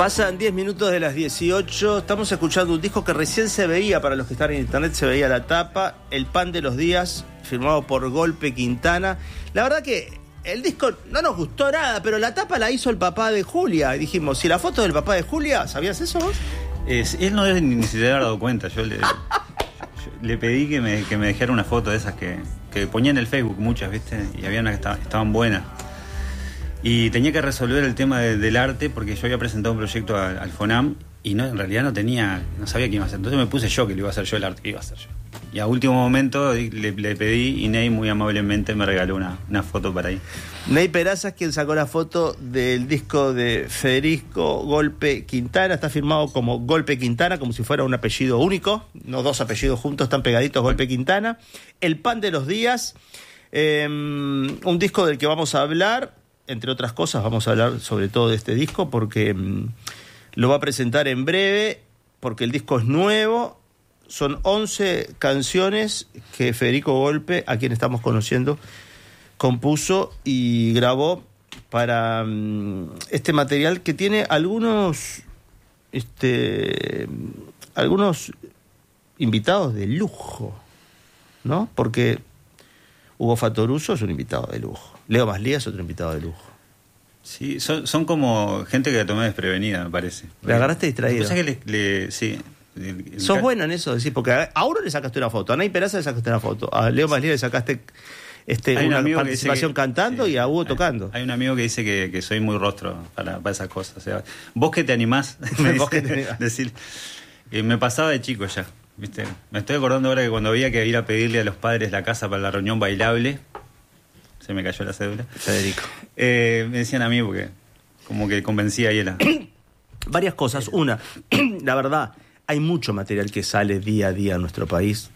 Pasan 10 minutos de las 18. Estamos escuchando un disco que recién se veía, para los que están en internet, se veía la tapa. El Pan de los Días, firmado por Golpe Quintana. La verdad que el disco no nos gustó nada, pero la tapa la hizo el papá de Julia. Y dijimos, si la foto del papá de Julia, ¿sabías eso vos? Él no debe ni siquiera haber dado cuenta. Yo le pedí que me dejara una foto de esas que ponía en el Facebook muchas, ¿viste? Y había unas que estaban buenas. Y tenía que resolver el tema del arte, porque yo había presentado un proyecto al FONAM y en realidad no sabía qué iba a hacer. Entonces me puse yo que lo iba a hacer yo, el arte que iba a hacer yo. Y a último momento le pedí, y Ney muy amablemente me regaló una foto para ahí. Ney Peraza es quien sacó la foto del disco de Federico Golpe Quintana. Está firmado como Golpe Quintana, como si fuera un apellido único. No dos apellidos juntos, están pegaditos, Golpe Quintana. El Pan de los Días, un disco del que vamos a hablar. Entre otras cosas, vamos a hablar sobre todo de este disco, porque lo va a presentar en breve, porque el disco es nuevo. Son 11 canciones que Federico Golpe, a quien estamos conociendo, compuso y grabó para este material, que tiene algunos invitados de lujo, ¿no? Porque Hugo Fattoruso es un invitado de lujo. Leo Maslía es otro invitado de lujo. Sí, son como gente que la tomé desprevenida, me parece. ¿Le agarraste distraído? Sí. Sos bueno en eso, decir, porque a uno le sacaste una foto, a Ney Peraza le sacaste una foto, a Leo Maslía le sacaste una participación cantando, sí, y a Hugo tocando. Hay un amigo que dice que soy muy rostro para esas cosas. O sea, vos que te animás, me decir, me pasaba de chico ya, ¿viste? Me estoy acordando ahora que cuando había que ir a pedirle a los padres la casa para la reunión bailable, se me cayó la cédula. Federico. Me decían a mí, porque como que convencía a Hiela. Varias cosas. Una, la verdad, hay mucho material que sale día a día en nuestro país.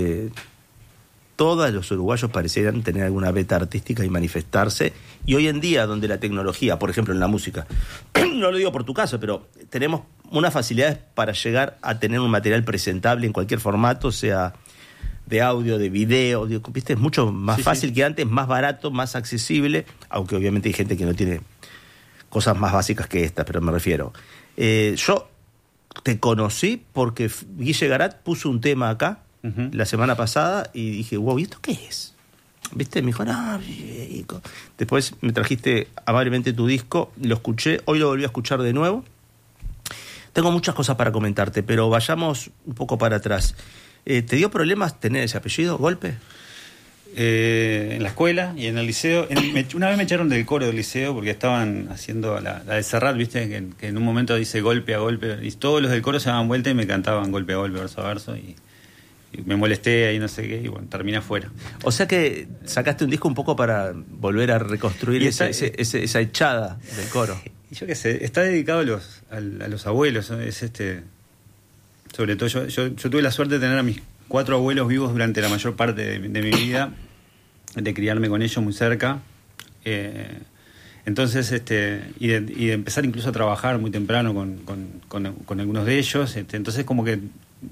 Todos los uruguayos parecieran tener alguna beta artística y manifestarse. Y hoy en día, donde la tecnología, por ejemplo en la música, no lo digo por tu caso, pero tenemos unas facilidades para llegar a tener un material presentable en cualquier formato, sea de audio, de video, ¿viste? Es mucho más fácil que antes, más barato, más accesible, aunque obviamente hay gente que no tiene cosas más básicas que estas, pero me refiero. Yo te conocí porque Guille Garat puso un tema acá la semana pasada y dije, wow, ¿y esto qué es? ¿Viste? Me dijo, no, chico. Después me trajiste amablemente tu disco, lo escuché, hoy lo volví a escuchar de nuevo. Tengo muchas cosas para comentarte, pero vayamos un poco para atrás. ¿Te dio problemas tener ese apellido, Golpe? En la escuela y en el liceo. Una vez me echaron del coro del liceo porque estaban haciendo la de Serrat, ¿viste? Que en un momento dice golpe a golpe. Y todos los del coro se daban vuelta y me cantaban golpe a golpe, verso a verso. Y me molesté ahí, no sé qué, y bueno, terminé afuera. O sea que sacaste un disco un poco para volver a reconstruir esa echada del coro. Y yo qué sé, está dedicado a los abuelos, ¿no? Sobre todo yo tuve la suerte de tener a mis 4 abuelos vivos durante la mayor parte de mi vida, de criarme con ellos muy cerca. Entonces, y de empezar incluso a trabajar muy temprano con algunos de ellos. Entonces, como que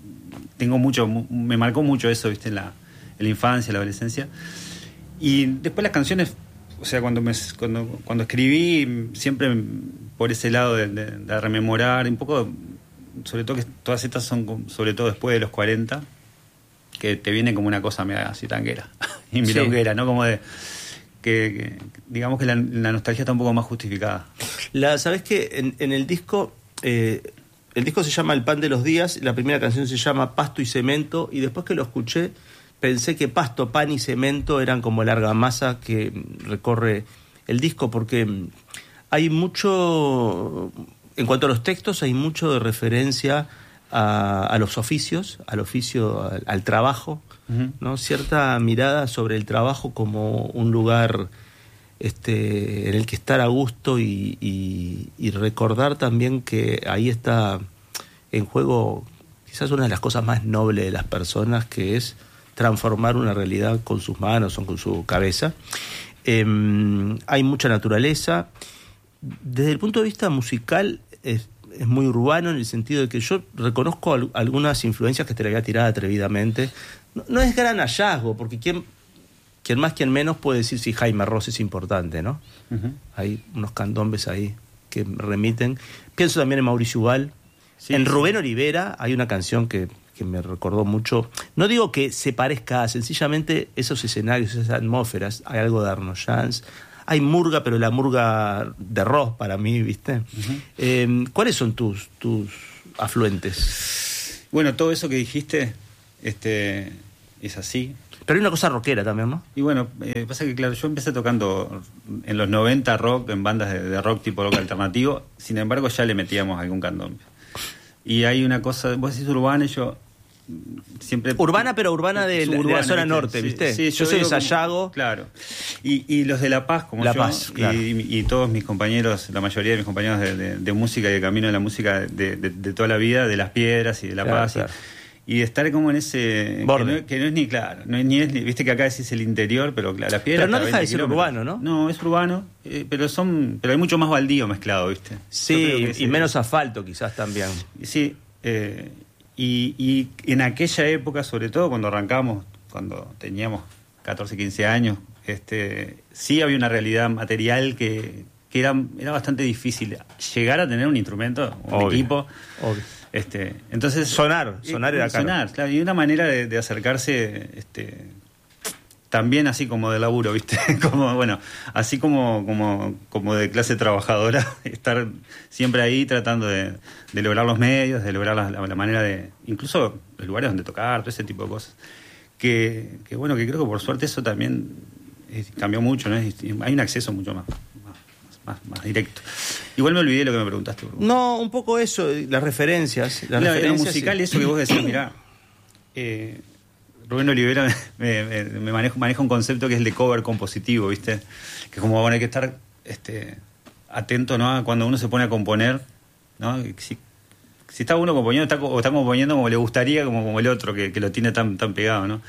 me marcó mucho eso, ¿viste? En la infancia, la adolescencia. Y después las canciones, o sea, cuando escribí, siempre por ese lado de rememorar un poco, sobre todo que todas estas son sobre todo después de los 40, que te viene como una cosa media así tanguera y milonguera, ¿no? Como de que digamos que la nostalgia está un poco más justificada. ¿Sabés qué? En el disco el disco se llama El Pan de los Días, la primera canción se llama Pasto y Cemento, y después que lo escuché pensé que pasto, pan y cemento eran como la argamasa que recorre el disco, porque hay mucho, en cuanto a los textos, hay mucho de referencia a los oficios, al oficio, al trabajo, ¿no? Cierta mirada sobre el trabajo como un lugar en el que estar a gusto y recordar también que ahí está en juego quizás una de las cosas más nobles de las personas, que es transformar una realidad con sus manos o con su cabeza. Hay mucha naturaleza. Desde el punto de vista musical es muy urbano, en el sentido de que yo reconozco algunas influencias que te la voy a tirar atrevidamente. No es gran hallazgo, porque quien más, quien menos puede decir si Jaime Ross es importante, ¿no? Hay unos candombes ahí que remiten. Pienso también en Mauricio Ubal. Sí, en sí. Rubén Olivera hay una canción que me recordó mucho. No digo que se parezca, sencillamente esos escenarios, esas atmósferas. Hay algo de Arno Jans. Hay murga, pero la murga de rock para mí, ¿viste? ¿Cuáles son tus afluentes? Bueno, todo eso que dijiste es así. Pero hay una cosa rockera también, ¿no? Y bueno, pasa que claro, yo empecé tocando en los 90 rock, en bandas de rock tipo rock alternativo, sin embargo ya le metíamos algún candombe. Y hay una cosa, vos decís urbana y yo siempre... Urbana, pero urbana de la zona norte, ¿viste? Sí, yo soy de Sayago. Claro. Y los de La Paz, como La yo, Paz, claro. y todos mis compañeros, la mayoría de mis compañeros de música y de camino de la música de toda la vida, de Las Piedras y de La Claro, Paz. claro. Y estar como en ese... Borde. Que no es ni claro, viste que acá decís el interior, pero claro, Las Piedras... Pero no está a deja de 20 ser kilómetros. urbano, ¿no? No, es urbano, pero hay mucho más baldío mezclado, ¿viste? Yo creo Sí, que y menos asfalto quizás también. Sí, y en aquella época, sobre todo cuando arrancamos, cuando teníamos 14, 15 años, sí había una realidad material que era bastante difícil llegar a tener un instrumento, un Obvio, equipo. obvio. Entonces Sonar era caro. sonar, claro, y una manera de acercarse también así como de laburo, ¿viste? Como, bueno, así como de clase trabajadora, estar siempre ahí tratando de lograr los medios, de lograr la manera de... Incluso los lugares donde tocar, todo ese tipo de cosas. Que bueno, que creo que por suerte eso también cambió mucho, ¿no? Hay un acceso mucho más directo. Igual me olvidé lo que me preguntaste. No, un poco eso, las referencias. En lo musical, sí. eso que vos decís, mirá... Rubén Olivera me maneja un concepto que es el de cover compositivo, ¿viste? Que como bueno, hay que estar atento, ¿no? Cuando uno se pone a componer, ¿no? Si está uno componiendo o está componiendo como le gustaría, como el otro, que lo tiene tan pegado, ¿no?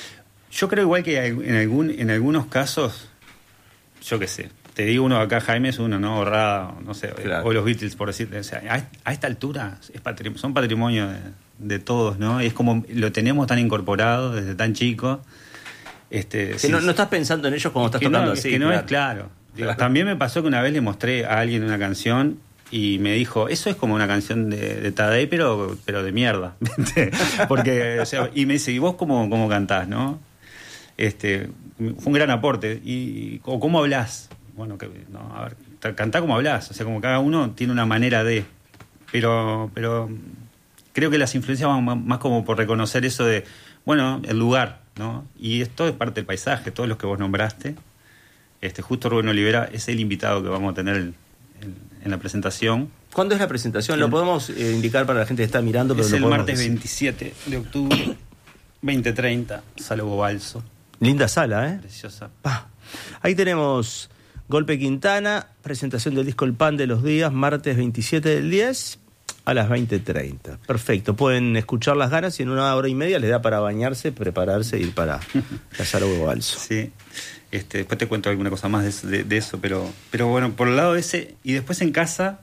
Yo creo igual que en algunos casos, yo qué sé, te digo uno acá, Jaime es uno, ¿no? Rada, no sé, claro. O los Beatles, por decirte. O sea, a esta altura son patrimonio de todos, ¿no? Y es como lo tenemos tan incorporado desde tan chico. Que no estás pensando en ellos cuando estás tocando así. Que no es claro. Digo, también me pasó que una vez le mostré a alguien una canción y me dijo, eso es como una canción de Tadei, pero de mierda. Porque, o sea, y me dice, ¿y vos cómo cantás, no? Fue un gran aporte. O ¿cómo hablás? Bueno, a ver, cantá como hablás. O sea, como cada uno tiene una manera de... Pero creo que las influencias van más como por reconocer eso de, bueno, el lugar, ¿no? Y esto es parte del paisaje, todos los que vos nombraste. Justo Rubén Olivera es el invitado que vamos a tener en la presentación. ¿Cuándo es la presentación? Lo podemos indicar para la gente que está mirando. Pero Es lo el podemos martes decir. 27 de octubre, 20:30, Sala Hugo Balso. Linda sala, ¿eh? Preciosa. Ahí tenemos Golpe Quintana, presentación del disco El Pan de los Días, martes 27 del 10 a las 20:30. Perfecto, pueden escuchar las ganas y en 1 hora y media les da para bañarse, prepararse e ir para la Sala Hugo Balso. Sí, después te cuento alguna cosa más de eso, pero bueno, por el lado ese, y después en casa,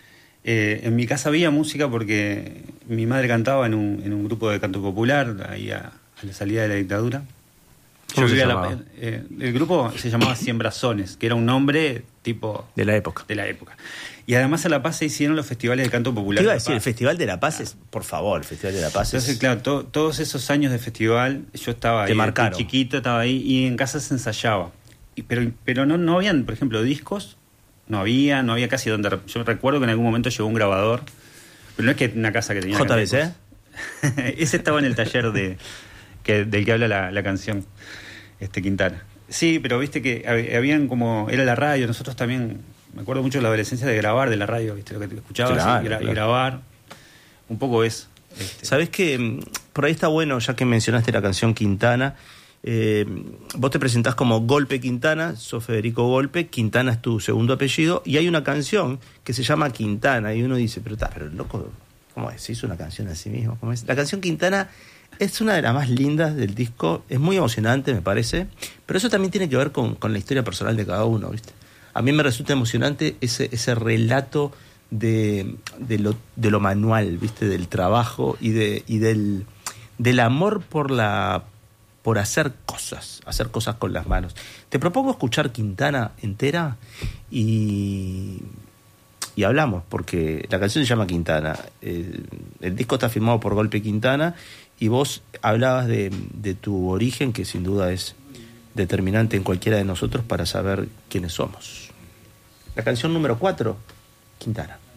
en mi casa había música porque mi madre cantaba en un grupo de canto popular, ahí a la salida de la dictadura. ¿Cómo se llamaba? El grupo se llamaba Siembrazones, que era un nombre tipo... De la época. De la época. Y además a La Paz se hicieron los festivales de canto popular. Te iba a de La decir, el Paz. Festival de La Paz es, por favor, el Festival de La Paz Entonces, es... claro, todos esos años de festival, yo estaba Te ahí, marcaron. chiquito, estaba ahí, y en casa se ensayaba. Pero no habían, por ejemplo, discos, no había casi donde... Yo recuerdo que en algún momento llegó un grabador, pero no es que una casa que tenía... JBC. Ese estaba en el taller del que habla la canción, Quintana. Sí, pero viste que habían como... Era la radio, nosotros también... Me acuerdo mucho de la adolescencia de grabar de la radio, viste, lo que te escuchabas, Claro, y grabar. Un poco eso. ¿Sabés que por ahí está bueno, ya que mencionaste la canción Quintana? Vos te presentás como Golpe Quintana, sos Federico Golpe, Quintana es tu segundo apellido, y hay una canción que se llama Quintana, y uno dice, pero loco, ¿cómo es? ¿Se hizo una canción a sí mismo? ¿Cómo es? La canción Quintana es una de las más lindas del disco, es muy emocionante, me parece, pero eso también tiene que ver con la historia personal de cada uno, ¿viste? A mí me resulta emocionante ese relato de lo manual, ¿viste? Del trabajo y del amor por hacer cosas con las manos. Te propongo escuchar Quintana entera y y hablamos, porque la canción se llama Quintana. El disco está firmado por Golpe Quintana, y vos hablabas de tu origen, que sin duda es determinante en cualquiera de nosotros para saber quiénes somos. La canción número 4, Quintana.